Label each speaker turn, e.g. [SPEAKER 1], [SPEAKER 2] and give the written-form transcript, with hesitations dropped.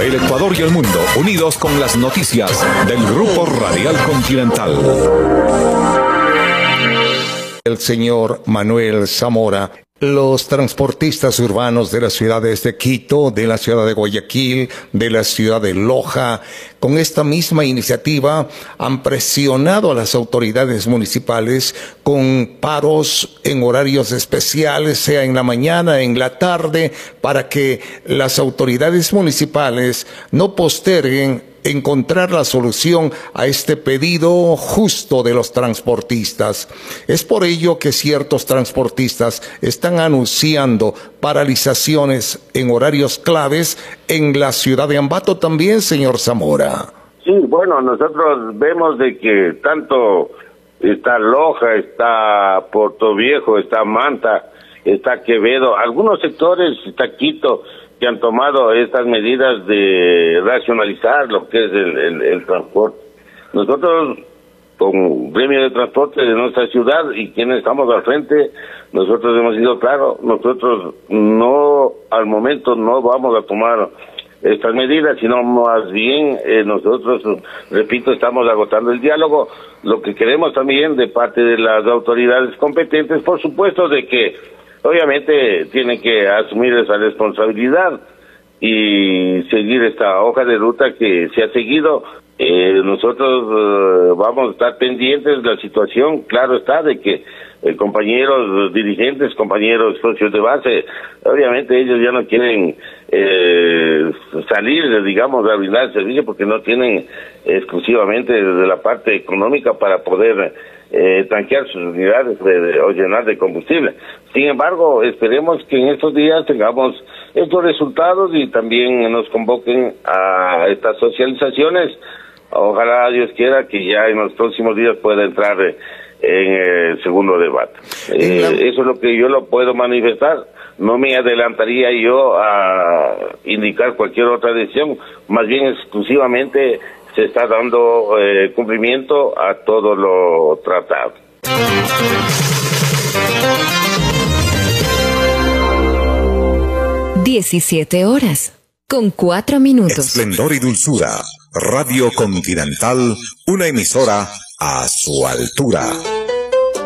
[SPEAKER 1] El Ecuador y el mundo unidos con las noticias del Grupo Radial Continental.
[SPEAKER 2] El señor Manuel Zamora. Los transportistas urbanos de las ciudades de Quito, de la ciudad de Guayaquil, de la ciudad de Loja, con esta misma iniciativa han presionado a las autoridades municipales con paros en horarios especiales, sea en la mañana, en la tarde, para que las autoridades municipales no posterguen encontrar la solución a este pedido justo de los transportistas. Es por ello que ciertos transportistas están anunciando paralizaciones en horarios claves en la ciudad de Ambato también, señor Zamora.
[SPEAKER 3] Sí, bueno, nosotros vemos de que tanto está Loja, está Puerto Viejo, está Manta, está Quevedo, algunos sectores, está Quito, que han tomado estas medidas de racionalizar lo que es el transporte. Nosotros, con gremio de transporte de nuestra ciudad y quienes estamos al frente, nosotros hemos sido claros, nosotros no, al momento no vamos a tomar estas medidas, sino más bien nosotros, repito, estamos agotando el diálogo. Lo que queremos también de parte de las autoridades competentes, por supuesto, de que obviamente tienen que asumir esa responsabilidad y seguir esta hoja de ruta que se ha seguido. Nosotros vamos a estar pendientes de la situación, claro está, de que compañeros dirigentes, compañeros socios de base, obviamente ellos ya no quieren salir, digamos, a brindar el servicio porque no tienen exclusivamente de la parte económica para poder tanquear sus unidades o llenar de combustible. Sin embargo, esperemos que en estos días tengamos estos resultados y también nos convoquen a estas socializaciones. Ojalá Dios quiera que ya en los próximos días pueda entrar en el segundo debate. Eso es lo que yo lo puedo manifestar. No me adelantaría yo a indicar cualquier otra decisión, más bien exclusivamente se está dando cumplimiento a todo lo tratado.
[SPEAKER 4] 17:04.
[SPEAKER 1] Esplendor y dulzura. Radio Continental, una emisora a su altura.